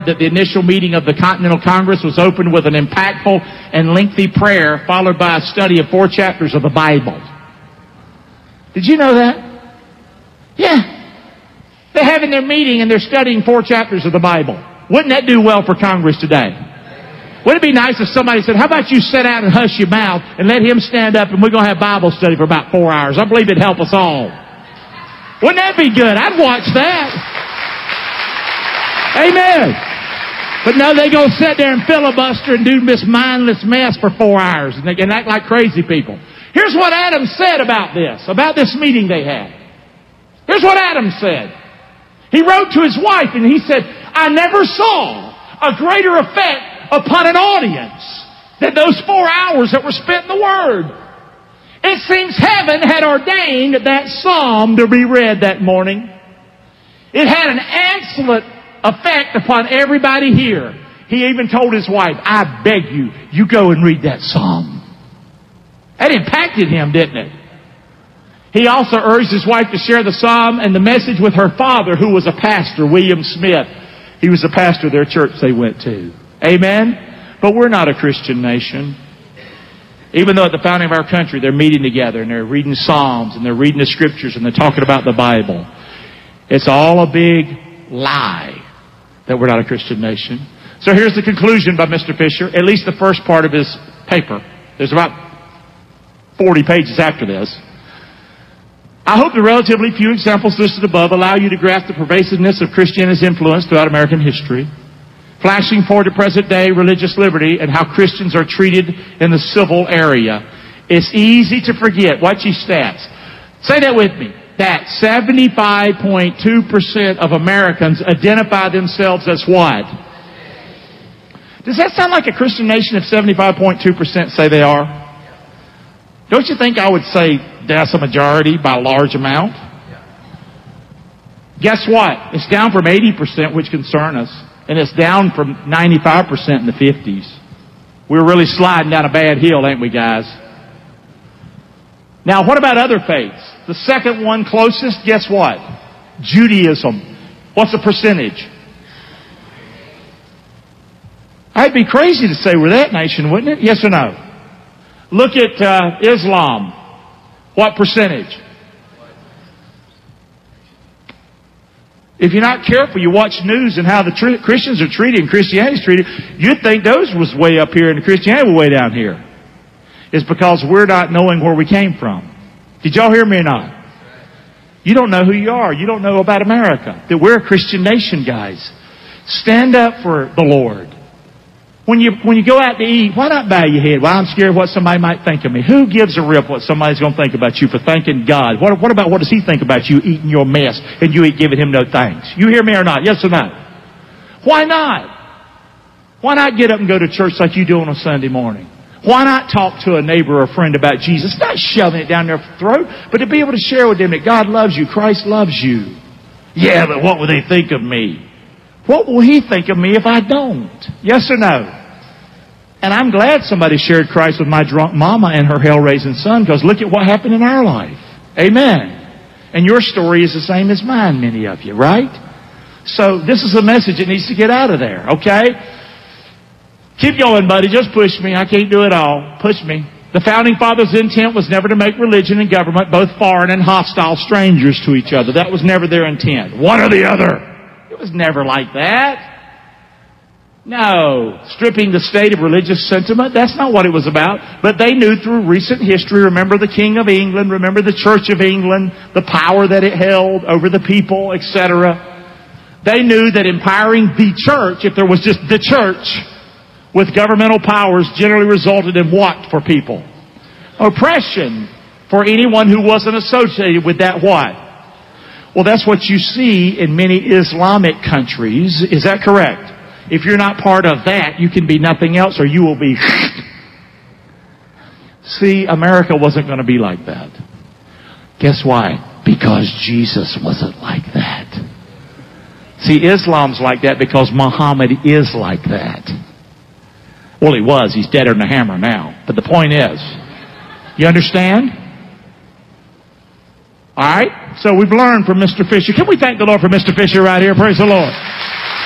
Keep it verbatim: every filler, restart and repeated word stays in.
that the initial meeting of the Continental Congress was opened with an impactful and lengthy prayer followed by a study of four chapters of the Bible. Did you know that? Yeah. They're having their meeting and they're studying four chapters of the Bible. Wouldn't that do well for Congress today? Wouldn't it be nice if somebody said, how about you sit out and hush your mouth and let him stand up and we're going to have Bible study for about four hours. I believe it'd help us all. Wouldn't that be good? I'd watch that. Amen. But no, they go sit there and filibuster and do this mindless mess for four hours and they can act like crazy people. Here's what Adam said about this, about this meeting they had. Here's what Adam said. He wrote to his wife and he said, I never saw a greater effect upon an audience than those four hours that were spent in the Word. It seems heaven had ordained that psalm to be read that morning. It had an excellent effect upon everybody here. He even told his wife, I beg you, you go and read that psalm. That impacted him, didn't it? He also urged his wife to share the psalm and the message with her father, who was a pastor, William Smith. He was a pastor of their church they went to. Amen? But we're not a Christian nation. Even though at the founding of our country they're meeting together and they're reading psalms and they're reading the scriptures and they're talking about the Bible. It's all a big lie that we're not a Christian nation. So here's the conclusion by Mister Fisher, at least the first part of his paper. There's about forty pages after this. I hope the relatively few examples listed above allow you to grasp the pervasiveness of Christianity's influence throughout American history, flashing forward to present day religious liberty and how Christians are treated in the civil area. It's easy to forget. Watch these stats. Say that with me. That seventy-five point two percent of Americans identify themselves as what? Does that sound like a Christian nation if seventy-five point two percent say they are? Don't you think I would say that's a majority by a large amount? Guess what? It's down from eighty percent, which concern us. And it's down from ninety-five percent in the fifties. We're really sliding down a bad hill, ain't we, guys? Now, what about other faiths? The second one closest, guess what? Judaism. What's the percentage? I'd be crazy to say we're that nation, wouldn't it? Yes or no? Look at uh, Islam. What percentage? If you're not careful, you watch news and how the tr- Christians are treated and Christianity's treated, you'd think those was way up here and the Christianity was way down here. It's because we're not knowing where we came from. Did y'all hear me or not? You don't know who you are. You don't know about America. That we're a Christian nation, guys. Stand up for the Lord. When you when you go out to eat, why not bow your head? Well, I'm scared of what somebody might think of me. Who gives a rip what somebody's going to think about you for thanking God? What, what about what does He think about you eating your mess and you ain't giving Him no thanks? You hear me or not? Yes or no? Why not? Why not get up and go to church like you do on a Sunday morning? Why not talk to a neighbor or a friend about Jesus? Not shoving it down their throat, but to be able to share with them that God loves you, Christ loves you. Yeah, but what will they think of me? What will He think of me if I don't? Yes or no? And I'm glad somebody shared Christ with my drunk mama and her hell-raising son, because look at what happened in our life. Amen. And your story is the same as mine, many of you, right? So this is a message that needs to get out of there, okay? Keep going, buddy. Just push me. I can't do it all. Push me. The Founding Fathers' intent was never to make religion and government both foreign and hostile strangers to each other. That was never their intent. One or the other. It was never like that. No. Stripping the state of religious sentiment, that's not what it was about. But they knew through recent history, remember the King of England, remember the Church of England, the power that it held over the people, et cetera. They knew that empowering the church, if there was just the church, with governmental powers generally resulted in what for people? Oppression for anyone who wasn't associated with that what? Well, that's what you see in many Islamic countries. Is that correct? If you're not part of that, you can be nothing else or you will be... See, America wasn't going to be like that. Guess why? Because Jesus wasn't like that. See, Islam's like that because Muhammad is like that. Well, he was. He's deader than a hammer now. But the point is, you understand? All right? So we've learned from Mister Fisher. Can we thank the Lord for Mister Fisher right here? Praise the Lord.